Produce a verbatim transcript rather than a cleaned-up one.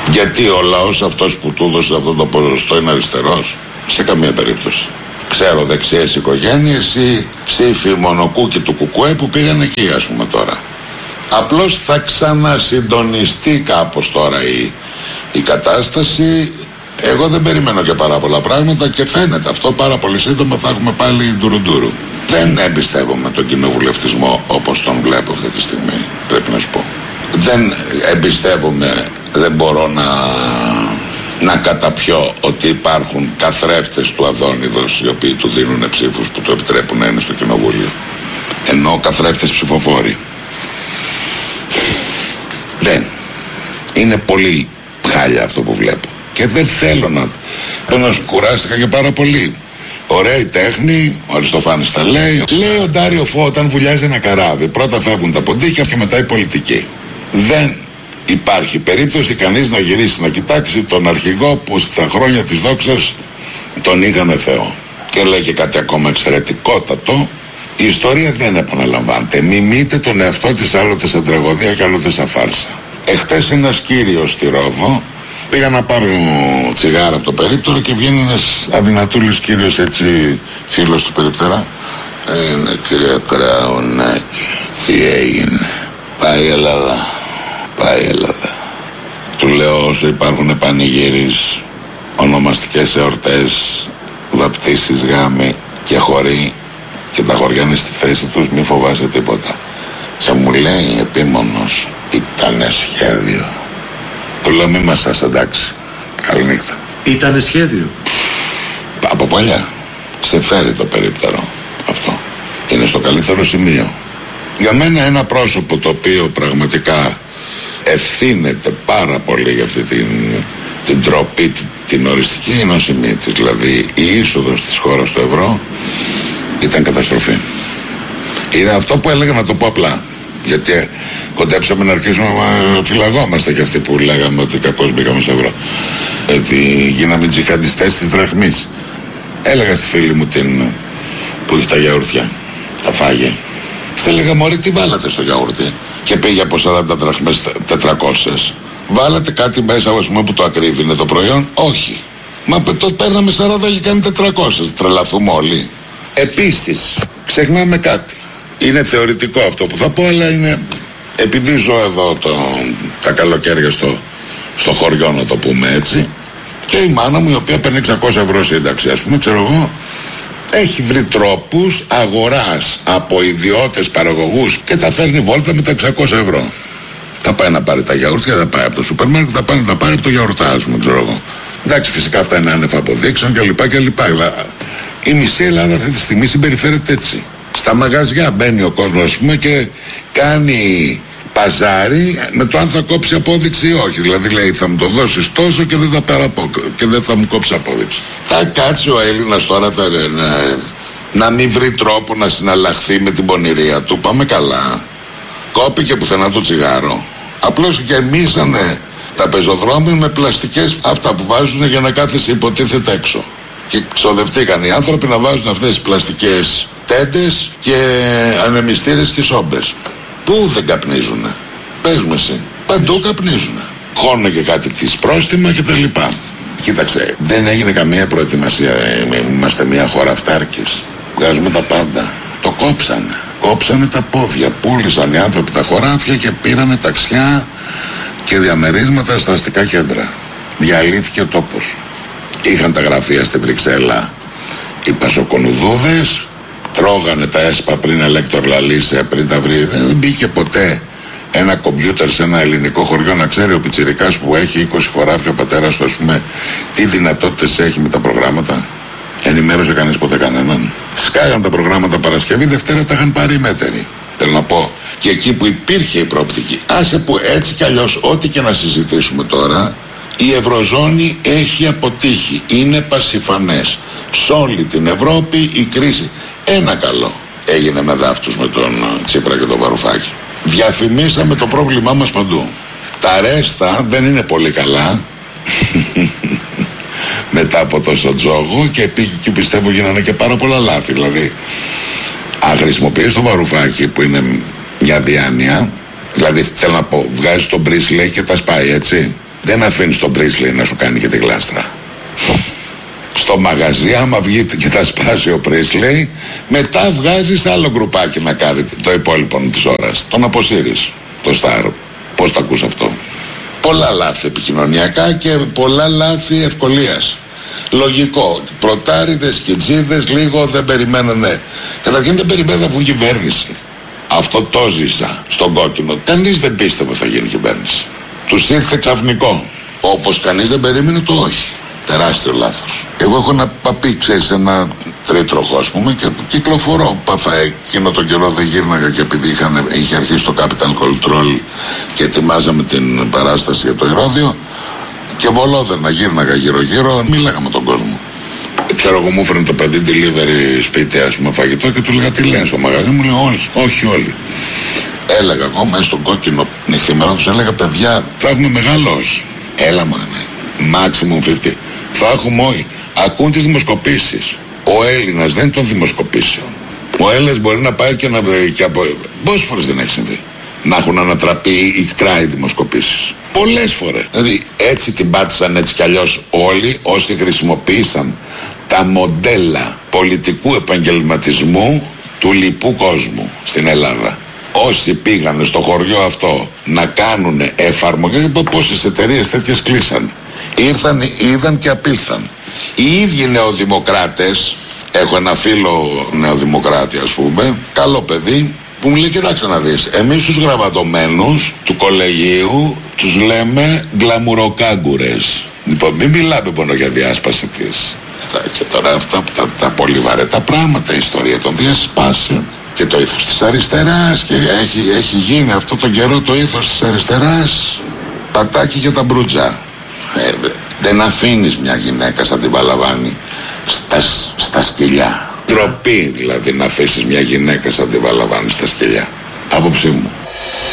Γιατί ο λαός αυτός που του έδωσε αυτό το ποσοστό είναι αριστερός? Σε καμία περίπτωση. Ξέρω δεξιές οικογένειες ή ψήφοι μονοκούκι του Κουκουέ που πήγαν εκεί, ας πούμε, τώρα. Απλώς θα ξανασυντονιστεί κάπως τώρα η, η κατάσταση. Εγώ δεν περιμένω και πάρα πολλά πράγματα και φαίνεται αυτό πάρα πολύ σύντομα θα έχουμε πάλι ντουρουντούρου. Δεν εμπιστεύομαι τον κοινοβουλευτισμό όπως τον βλέπω αυτή τη στιγμή, πρέπει να σου πω. Δεν εμπιστεύομαι, δεν μπορώ να, να καταπιώ ότι υπάρχουν καθρέφτες του Αδόνιδος οι οποίοι του δίνουν ψήφους που του επιτρέπουν να είναι στο κοινοβούλιο. Ενώ καθρέφτες ψηφοφόροι. Δεν. Είναι πολύ χάλια αυτό που βλέπω. Και δεν θέλω να... Πόνο κουράστηκα και πάρα πολύ. Ωραία η τέχνη, ο Αριστοφάνης τα λέει. Λέει ο Ντάριο Φω όταν βουλιάζει ένα καράβι. Πρώτα φεύγουν τα ποντίκια και μετά η πολιτική. Δεν υπάρχει περίπτωση κανείς να γυρίσει να κοιτάξει τον αρχηγό που στα χρόνια της δόξας τον είχανε Θεό. Και λέγε κάτι ακόμα εξαιρετικότατο. Η ιστορία δεν επαναλαμβάνεται. Μιμείτε τον εαυτό της άλλοτε σαν τραγωδία και άλλοτε σαν φάρσα. Εχθές ένας κύριος στη Ρόδο πήγα να πάρω τσιγάρα από το περίπτερο και βγαίνει ένας αδυνατούλης κύριος, έτσι, φίλος του περιπτερά. Είναι κύριε Κραουνάκη, τι έγινε? Πάει η Ελλάδα, πάει η Ελλάδα. Του λέω όσο υπάρχουν πανηγύρις, ονομαστικές εορτές, βαπτίσεις, γάμοι και χωρί και τα χωριά είναι στη θέση τους, μη φοβάσαι τίποτα. Και μου λέει επίμονος, ήτανε σχέδιο. Του λέω μη μας σας, εντάξει, καληνύχτα. Ήτανε σχέδιο? Από παλιά. Σε φέρει το περίπτερο αυτό. Είναι στο καλύτερο σημείο. Για μένα ένα πρόσωπο το οποίο πραγματικά ευθύνεται πάρα πολύ για αυτή την, την τροπή, την, την οριστική είναι ο Σιμίτσης. Δηλαδή η είσοδος της χώρας στο ευρώ ήταν καταστροφή. Είναι αυτό που έλεγα, να το πω απλά. Γιατί κοντέψαμε να αρχίσουμε να φυλαγόμαστε και αυτοί που λέγαμε ότι κακώς μπήκαμε στο ευρώ. Ότι γίναμε τζιχαντιστές της δραχμής. Έλεγα στη φίλη μου την, που έχει τα γιαουρτιά, τα φάγε. Της έλεγα μωρή τι βάλατε στο γιαουρτί? Και πήγε από σαράντα δραχμές τετρακόσιες. Βάλατε κάτι μέσα, ας πούμε, που το ακρίβει το προϊόν? Όχι. Μα το παίρναμε σαράντα και κάνει τετρακόσιες. Τρελαθούμε όλοι. Επίσης, ξεχνάμε κάτι. Είναι θεωρητικό αυτό που θα πω, αλλά είναι επειδή ζω εδώ το, τα καλοκαίρια στο, στο χωριό, να το πούμε έτσι, και η μάνα μου, η οποία παίρνει εξακόσια ευρώ σύνταξη, ας πούμε, ξέρω εγώ, έχει βρει τρόπους αγοράς από ιδιώτες παραγωγούς και τα φέρνει βόλτα με τα εξακόσια ευρώ. Θα πάει να πάρει τα γιαούρτια, θα πάει από το σούπερ μάρκετ, θα πάει να τα πάρει από το γιαουρτάζ μου, ξέρω εγώ. Εντάξει, φυσικά αυτά είναι άνευ αποδείξεων κλπ. κλπ. Η μισή Ελλάδα αυτή τη στιγμή συμπεριφέρεται έτσι. Στα μαγαζιά μπαίνει ο κόσμος, ας πούμε, και κάνει παζάρι με το αν θα κόψει απόδειξη ή όχι. Δηλαδή λέει θα μου το δώσεις τόσο και δεν θα, περαπο... και δεν θα μου κόψει απόδειξη. Θα κάτσει ο Έλληνας τώρα θα, να, να μην βρει τρόπο να συναλλαχθεί με την πονηρία του. Πάμε καλά. Κόπηκε πουθενά το τσιγάρο. Απλώς γεμίσανε τα πεζοδρόμια με πλαστικές, αυτά που βάζουν για να κάθεσαι υποτίθεται έξω. Και ξοδευτήκαν οι άνθρωποι να βάζουν αυτές τις πλαστικές τέντες και ανεμιστήρες και σόμπες. Πού δεν καπνίζουνε? Πες μου εσύ. Παντού καπνίζουνε. Χώνουν και κάτι της πρόστιμα και τα λοιπά. Κοίταξε, δεν έγινε καμία προετοιμασία. Είμαστε μια χώρα αυτάρκης. Βγάζουμε τα πάντα. Το κόψανε. Κόψανε τα πόδια. Πούλησαν οι άνθρωποι τα χωράφια και πήρανε ταξιά και διαμερίσματα στα αστικά κέντρα. Διαλύθηκε ο τόπος. Είχαν τα γραφεία στην Βρυξέλλα οι πασοκονουδούδες, τρώγανε τα έσπα πριν ελέκτορ λαλίσε, πριν τα βρει. Δεν μπήκε ποτέ ένα κομπιούτερ σε ένα ελληνικό χωριό να ξέρει ο πιτσιρικάς που έχει είκοσι χωράφια, ο πατέρας του, ας πούμε, τι δυνατότητες έχει με τα προγράμματα? Ενημέρωσε κανείς ποτέ κανέναν? Σκάγαν τα προγράμματα Παρασκευή, Δευτέρα τα είχαν πάρει οι μέτεροι. Θέλω να πω, και εκεί που υπήρχε η προοπτική, άσε που έτσι κι αλλιώς, ό,τι και να συζητήσουμε τώρα, η Ευρωζώνη έχει αποτύχει. Είναι πασιφανές. Σε όλη την Ευρώπη η κρίση. Ένα καλό έγινε με δάφτους με τον Τσίπρα και τον Βαρουφάκη. Διαφημίσαμε το πρόβλημά μας παντού. Τα ρέστα δεν είναι πολύ καλά μετά από τόσο τζόγο και πήγε και πιστεύω γίνανε και πάρα πολλά λάθη. Δηλαδή, αν χρησιμοποιείς το Βαρουφάκη που είναι μια διάνοια, δηλαδή θέλω να πω, βγάζει τον Μπρίσλε και τα σπάει, έτσι. Δεν αφήνεις τον Πρίσλεϊ να σου κάνει και τη γλάστρα. Στο μαγαζί, άμα βγει και τα σπάσει ο Πρίσλεϊ, μετά βγάζεις άλλο γκρουπάκι να κάνει το υπόλοιπο της ώρας. Τον αποσύρεις, το Σταρ. Πώς το ακούς αυτό? Πολλά λάθη επικοινωνιακά και πολλά λάθη ευκολίας. Λογικό. Πρωτάριδες και τζίδες λίγο δεν περιμένανε. Καταρχήν δεν περιμένανε να βγουν κυβέρνηση. Αυτό το ζήσα στον κόκκινο. Κανείς δεν πίστευε θα γίνει κυβέρνηση. Τους ήρθε ξαφνικό. Όπως κανείς δεν περίμενε το όχι. Τεράστιο λάθος. Εγώ έχω ένα παπί, ξέρεις, ένα τρίτροχο ας πούμε, και κυκλοφορώ. Παθα εκείνο τον καιρό δεν γύρναγα και επειδή είχαν, είχε αρχίσει το Capital Control και ετοιμάζαμε την παράσταση για το Ηρώδειο και βολόδερνα γύρναγα γύρω γύρω, μίλαγα με τον κόσμο. Ξέρω εγώ μου έφερε το παιδί delivery σπίτι ας πούμε φαγητό και του λέγα τι λένε στο μαγαζί, μου λέει όλοι, όχι όλοι. Έλεγα ακόμα στον κόκκινο νυχθημερό τους έλεγα παιδιά θα έχουμε μεγάλο όχι. Έλα μάνε, maximum πενήντα. Θα έχουμε όχι. Ακούν τις δημοσκοπήσεις. Ο Έλληνας δεν είναι των δημοσκοπήσεων. Ο Έλληνας μπορεί να πάει και να και από... Πόσες φορές δεν έχει συμβεί να έχουν ανατραπεί οι τράι δημοσκοπήσεις? Πολλές φορές. Δηλαδή έτσι την πάτησαν έτσι κι αλλιώς όλοι όσοι χρησιμοποίησαν τα μοντέλα πολιτικού επαγγελματισμού του λοιπού κόσμου στην Ελλάδα. Όσοι πήγαν στο χωριό αυτό να κάνουν εφαρμογές, πόσες εταιρείες τέτοιες κλείσαν. Ήρθαν, είδαν και απήλθαν. Οι ίδιοι νεοδημοκράτες, έχω ένα φίλο νεοδημοκράτη ας πούμε, καλό παιδί, που μου λέει κοιτάξτε να δεις, εμείς τους γραβατωμένους του κολεγίου τους λέμε γκλαμουροκάγκουρες. Λοιπόν, μην μιλάμε μόνο για διάσπαση της. Και τώρα αυτά τα, τα πολύ βαρετά πράγματα, η ιστορία των διασπάσεων και το ήθος της αριστεράς και έχει, έχει γίνει αυτό τον καιρό το ήθος της αριστεράς πατάκι για τα μπρούτζα. Ε, δεν αφήνεις μια γυναίκα σαν την Παλαβάνη στα, στα σκυλιά. Ντροπή δηλαδή να αφήσεις μια γυναίκα σαν την Παλαβάνη στα σκυλιά. Άποψή μου.